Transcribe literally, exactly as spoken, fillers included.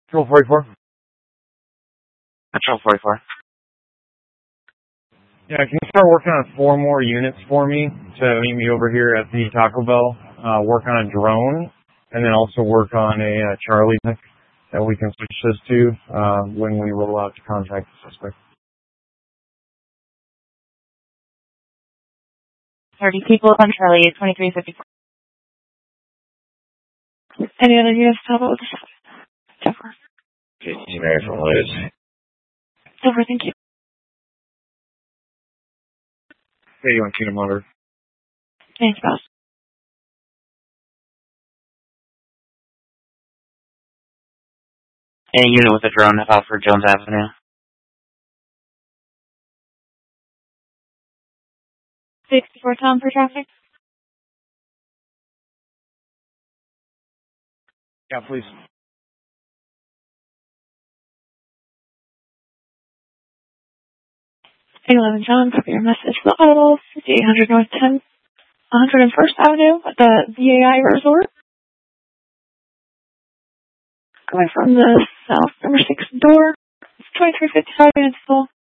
Control forty-four. Control forty-four. Yeah, can you start working on four more units for me to meet me over here at the Taco Bell? Uh, work on a drone, and then also work on a uh, Charlie that we can switch this to uh, when we roll out to contact the suspect. thirty people on Charlie, twenty-three fifty-four. Any other units to help out with this? Jennifer. fifteen Mary from Liz. Jennifer, thank you. Hey, you want Kingdom Motor? Thanks, boss. Any unit with a drone out for Jones Avenue. sixty-four Tom for traffic. Yeah, please. eleven John, copy your message for the audible, fifty-eight hundred North ten, one hundred first Avenue at the V A I Resort. Coming from the south, number six door. It's twenty-three fifty-five units full.